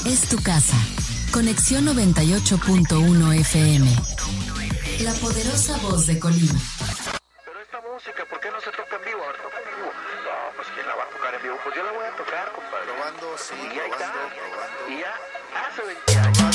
es tu casa. Conexión 98.1 FM. La poderosa voz de Colima. Pero esta música, ¿por qué no se toca en vivo? Ahora toca en vivo. No, pues ¿quién la va a tocar en vivo? Pues yo la voy a tocar, compadre. Probando, sí, Y ahí está. probando. Y ya hace 20 años.